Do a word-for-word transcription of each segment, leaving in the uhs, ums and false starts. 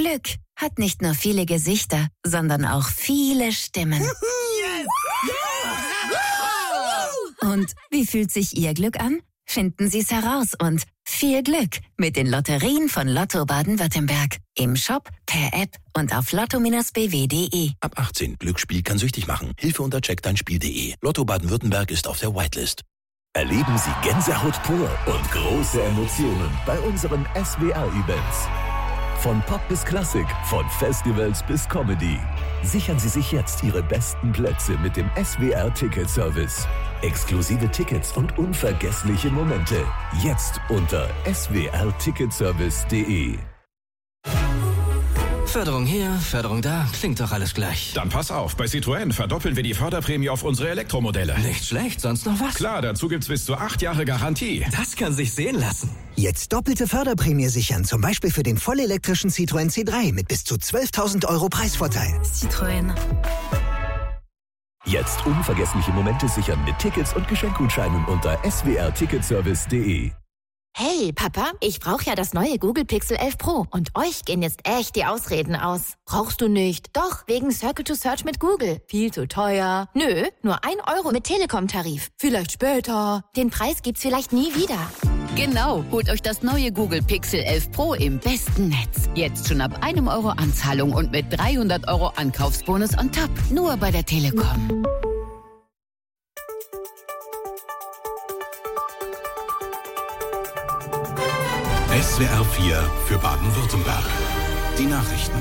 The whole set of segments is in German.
Glück hat nicht nur viele Gesichter, sondern auch viele Stimmen. Yes! Ja! Und wie fühlt sich Ihr Glück an? Finden Sie es heraus und viel Glück mit den Lotterien von Lotto Baden-Württemberg. Im Shop, per App und auf lotto Bindestrich b w punkt d e. Ab achtzehn. Glücksspiel kann süchtig machen. Hilfe unter check dein spiel punkt d e. Lotto Baden-Württemberg ist auf der Whitelist. Erleben Sie Gänsehaut pur und große Emotionen bei unseren S W R-Events. Von Pop bis Klassik, von Festivals bis Comedy. Sichern Sie sich jetzt Ihre besten Plätze mit dem S W R-Ticket-Service. Exklusive Tickets und unvergessliche Momente. Jetzt unter s w r ticketservice punkt d e. Förderung hier, Förderung da, klingt doch alles gleich. Dann pass auf, bei Citroën verdoppeln wir die Förderprämie auf unsere Elektromodelle. Nicht schlecht, sonst noch was? Klar, dazu gibt's bis zu acht Jahre Garantie. Das kann sich sehen lassen. Jetzt doppelte Förderprämie sichern, zum Beispiel für den vollelektrischen Citroën C drei mit bis zu zwölftausend Euro Preisvorteil. Citroën. Jetzt unvergessliche Momente sichern mit Tickets und Geschenkgutscheinen unter s w r ticketservice punkt d e. Hey, Papa, ich brauche ja das neue Google Pixel elf Pro und euch gehen jetzt echt die Ausreden aus. Brauchst du nicht? Doch, wegen Circle to Search mit Google. Viel zu teuer. Nö, nur ein Euro mit Telekom-Tarif. Vielleicht später. Den Preis gibt's vielleicht nie wieder. Genau, holt euch das neue Google Pixel elf Pro im besten Netz. Jetzt schon ab einem Euro Anzahlung und mit dreihundert Euro Ankaufsbonus on top. Nur bei der Telekom. S W R vier für Baden-Württemberg. Die Nachrichten.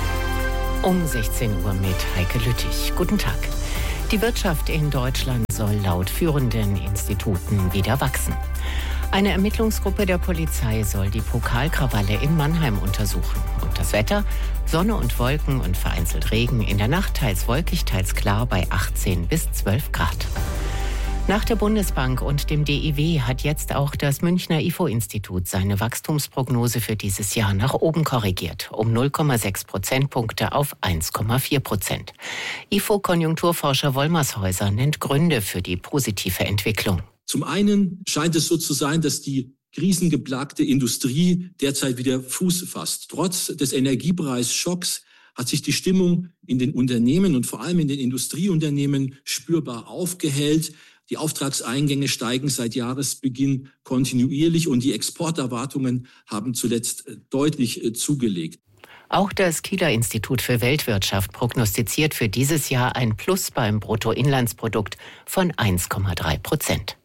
Um sechzehn Uhr mit Heike Lüttich. Guten Tag. Die Wirtschaft in Deutschland soll laut führenden Instituten wieder wachsen. Eine Ermittlungsgruppe der Polizei soll die Pokalkrawalle in Mannheim untersuchen. Und das Wetter? Sonne und Wolken und vereinzelt Regen. In der Nacht teils wolkig, teils klar bei achtzehn bis zwölf Grad. Nach der Bundesbank und dem D I W hat jetzt auch das Münchner I F O-Institut seine Wachstumsprognose für dieses Jahr nach oben korrigiert, um null Komma sechs Prozentpunkte auf eins Komma vier Prozent. I F O-Konjunkturforscher Wollmershäuser nennt Gründe für die positive Entwicklung. Zum einen scheint es so zu sein, dass die krisengeplagte Industrie derzeit wieder Fuß fasst. Trotz des Energiepreisschocks hat sich die Stimmung in den Unternehmen und vor allem in den Industrieunternehmen spürbar aufgehellt. Die Auftragseingänge steigen seit Jahresbeginn kontinuierlich und die Exporterwartungen haben zuletzt deutlich zugelegt. Auch das Kieler Institut für Weltwirtschaft prognostiziert für dieses Jahr ein Plus beim Bruttoinlandsprodukt von eins Komma drei Prozent.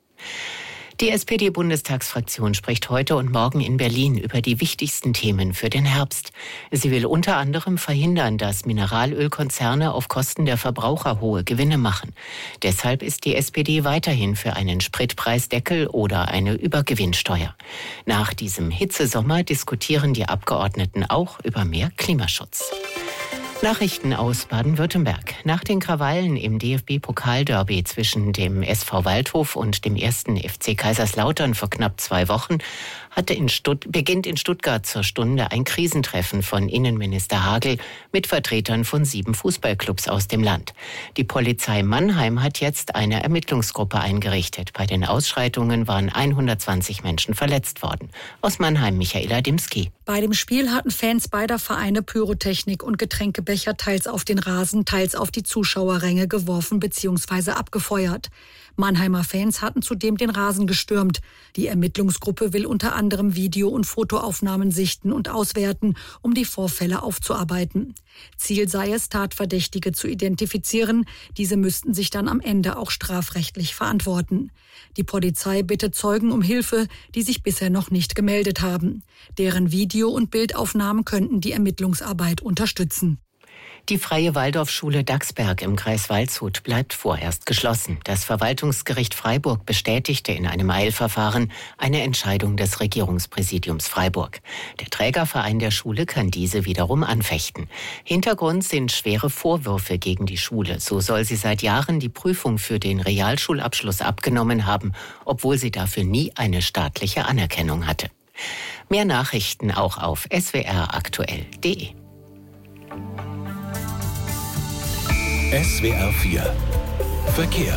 Die S P D-Bundestagsfraktion spricht heute und morgen in Berlin über die wichtigsten Themen für den Herbst. Sie will unter anderem verhindern, dass Mineralölkonzerne auf Kosten der Verbraucher hohe Gewinne machen. Deshalb ist die S P D weiterhin für einen Spritpreisdeckel oder eine Übergewinnsteuer. Nach diesem Hitzesommer diskutieren die Abgeordneten auch über mehr Klimaschutz. Nachrichten aus Baden-Württemberg. Nach den Krawallen im D F B-Pokalderby zwischen dem S V Waldhof und dem ersten F C Kaiserslautern vor knapp zwei Wochen hatte in Stutt- beginnt in Stuttgart zur Stunde ein Krisentreffen von Innenminister Hagel mit Vertretern von sieben Fußballclubs aus dem Land. Die Polizei Mannheim hat jetzt eine Ermittlungsgruppe eingerichtet. Bei den Ausschreitungen waren hundertzwanzig Menschen verletzt worden. Aus Mannheim Michaela Dimski. Bei dem Spiel hatten Fans beider Vereine Pyrotechnik und Getränkebecher teils auf den Rasen, teils auf die Zuschauerränge geworfen bzw. abgefeuert. Mannheimer Fans hatten zudem den Rasen gestürmt. Die Ermittlungsgruppe will unter anderem Video- und Fotoaufnahmen sichten und auswerten, um die Vorfälle aufzuarbeiten. Ziel sei es, Tatverdächtige zu identifizieren. Diese müssten sich dann am Ende auch strafrechtlich verantworten. Die Polizei bittet Zeugen um Hilfe, die sich bisher noch nicht gemeldet haben. Deren Video- und Bildaufnahmen könnten die Ermittlungsarbeit unterstützen. Die Freie Waldorfschule Dachsberg im Kreis Waldshut bleibt vorerst geschlossen. Das Verwaltungsgericht Freiburg bestätigte in einem Eilverfahren eine Entscheidung des Regierungspräsidiums Freiburg. Der Trägerverein der Schule kann diese wiederum anfechten. Hintergrund sind schwere Vorwürfe gegen die Schule. So soll sie seit Jahren die Prüfung für den Realschulabschluss abgenommen haben, obwohl sie dafür nie eine staatliche Anerkennung hatte. Mehr Nachrichten auch auf s w r aktuell punkt d e. S W R vier Verkehr.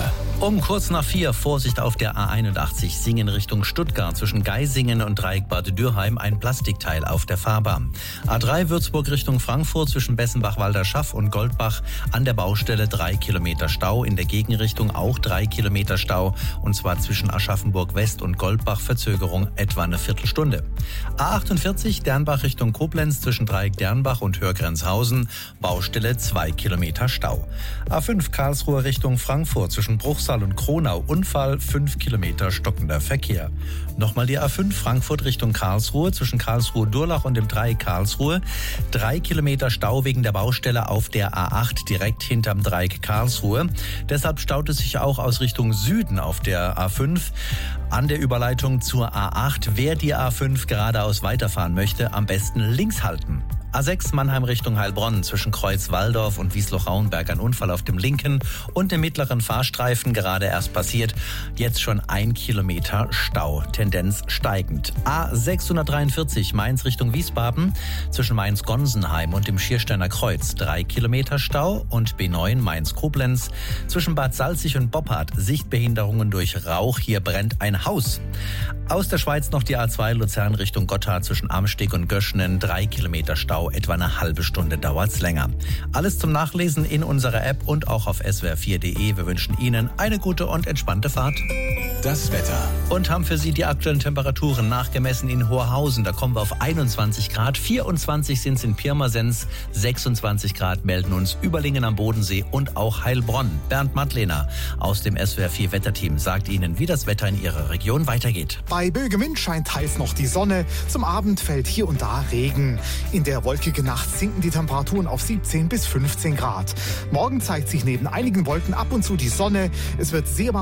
Um kurz nach vier, Vorsicht auf der A einundachtzig, Singen Richtung Stuttgart. Zwischen Geisingen und Dreieck Bad Dürheim ein Plastikteil auf der Fahrbahn. A drei Würzburg Richtung Frankfurt zwischen Bessenbach-Walderschaff und Goldbach an der Baustelle drei Kilometer Stau. In der Gegenrichtung auch drei Kilometer Stau. Und zwar zwischen Aschaffenburg West und Goldbach Verzögerung etwa eine Viertelstunde. A achtundvierzig Dernbach Richtung Koblenz zwischen Dreieck Dernbach und Hörgrenzhausen. Baustelle zwei Kilometer Stau. A fünf Karlsruhe Richtung Frankfurt zwischen Bruchsal und Kronau, Unfall, fünf Kilometer stockender Verkehr. Nochmal die A fünf Frankfurt Richtung Karlsruhe zwischen Karlsruhe-Durlach und dem Dreieck Karlsruhe. Drei Kilometer Stau wegen der Baustelle auf der A acht direkt hinterm Dreieck Karlsruhe. Deshalb staut es sich auch aus Richtung Süden auf der A fünf an der Überleitung zur A acht. Wer die A fünf geradeaus weiterfahren möchte, am besten links halten. A sechs Mannheim Richtung Heilbronn zwischen Kreuz-Walldorf und Wiesloch-Rauenberg ein Unfall auf dem linken und dem mittleren Fahrstreifen, gerade erst passiert. Jetzt schon ein Kilometer Stau, Tendenz steigend. A sechshundertdreiundvierzig Mainz Richtung Wiesbaden zwischen Mainz-Gonsenheim und dem Schiersteiner Kreuz drei Kilometer Stau und B neun Mainz-Koblenz zwischen Bad Salzig und Boppard Sichtbehinderungen durch Rauch. Hier brennt ein Haus. Aus der Schweiz noch die A zwei Luzern Richtung Gotthard zwischen Amsteg und Göschenen drei Kilometer Stau. Etwa eine halbe Stunde dauert's länger. Alles zum Nachlesen in unserer App und auch auf S W R vier Punkt de. Wir wünschen Ihnen eine gute und entspannte Fahrt. Das Wetter. Und haben für Sie die aktuellen Temperaturen nachgemessen in Horhausen. Da kommen wir auf einundzwanzig Grad. vierundzwanzig sind es in Pirmasens. sechsundzwanzig Grad melden uns Überlingen am Bodensee und auch Heilbronn. Bernd Madlener aus dem S W R vier Wetterteam sagt Ihnen, wie das Wetter in Ihrer Region weitergeht. Bei böigem Wind scheint teils noch die Sonne. Zum Abend fällt hier und da Regen. In der wolkige Nacht sinken die Temperaturen auf siebzehn bis fünfzehn Grad. Morgen zeigt sich neben einigen Wolken ab und zu die Sonne. Es wird sehr warm.